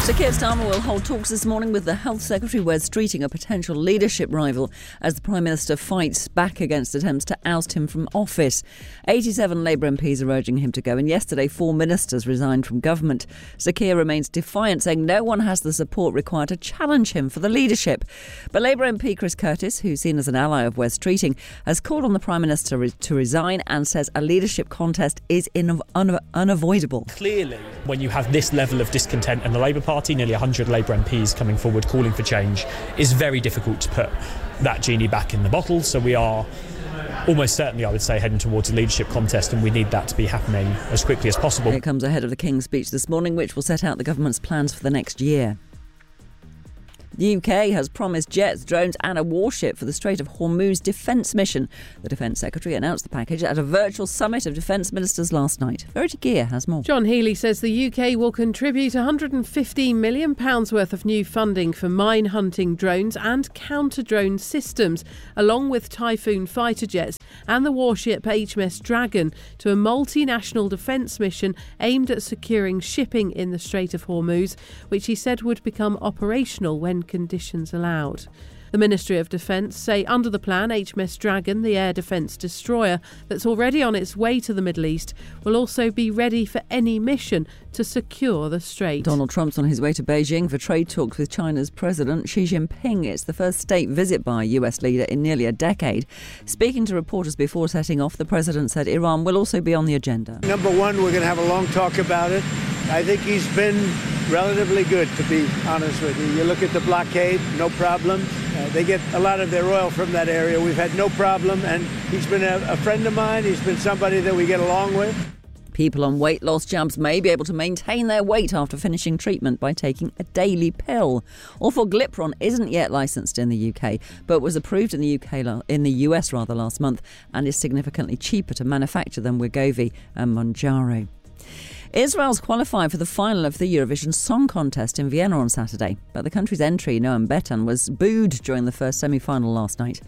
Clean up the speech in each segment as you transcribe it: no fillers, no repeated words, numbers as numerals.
Sir Keir Starmer will hold talks this morning with the Health Secretary Wes Streeting, a potential leadership rival, as the Prime Minister fights back against attempts to oust him from office. 87 Labour MPs are urging him to go, and yesterday 4 ministers resigned from government. Sir Keir remains defiant, saying no one has the support required to challenge him for the leadership. But Labour MP Chris Curtis, who's seen as an ally of Wes Streeting, has called on the Prime Minister to resign and says a leadership contest is unavoidable. Clearly, when you have this level of discontent in the Labour Party, nearly 100 Labour MPs coming forward calling for change, is very difficult to put that genie back in the bottle. So we are almost certainly, I would say, heading towards a leadership contest, and we need that to be happening as quickly as possible. It comes ahead of the King's speech this morning, which will set out the government's plans for the next year. The UK has promised jets, drones and a warship for the Strait of Hormuz defence mission. The Defence Secretary announced the package at a virtual summit of defence ministers last night. Verity Gear has more. John Healey says the UK will contribute £115 million worth of new funding for mine hunting drones and counter-drone systems, along with Typhoon fighter jets and the warship HMS Dragon, to a multinational defence mission aimed at securing shipping in the Strait of Hormuz, which he said would become operational when conditions allowed. The Ministry of Defence say under the plan, HMS Dragon, the air defence destroyer that's already on its way to the Middle East, will also be ready for any mission to secure the strait. Donald Trump's on his way to Beijing for trade talks with China's President Xi Jinping. It's the first state visit by a US leader in nearly a decade. Speaking to reporters before setting off, the President said Iran will also be on the agenda. Number one, we're going to have a long talk about it. I think he's been relatively good, to be honest with you. You look at the blockade, no problem. They get a lot of their oil from that area. We've had no problem, and he's been a friend of mine. He's been somebody that we get along with. People on weight loss jabs may be able to maintain their weight after finishing treatment by taking a daily pill. Orforglipron isn't yet licensed in the UK, but was approved in the US last month, and is significantly cheaper to manufacture than Wegovy and Mounjaro. Israel's qualified for the final of the Eurovision Song Contest in Vienna on Saturday, but the country's entry, Noam Betan, was booed during the first semi-final last night.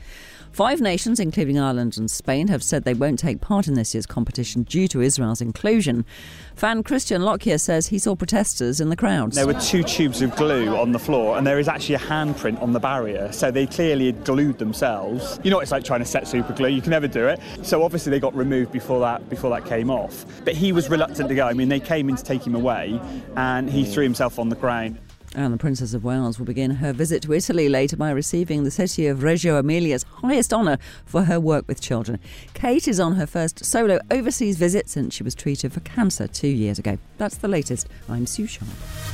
5 nations, including Ireland and Spain, have said they won't take part in this year's competition due to Israel's inclusion. Fan Christian Lockyer says he saw protesters in the crowds. There were 2 tubes of glue on the floor, and there is actually a handprint on the barrier, so they clearly had glued themselves. You know what it's like trying to set super glue, you can never do it. So obviously they got removed before that came off. But he was reluctant to go. I mean, they came in to take him away, and he threw himself on the ground. And the Princess of Wales will begin her visit to Italy later by receiving the city of Reggio Emilia's highest honour for her work with children. Kate is on her first solo overseas visit since she was treated for cancer 2 years ago. That's the latest. I'm Sue Sharp.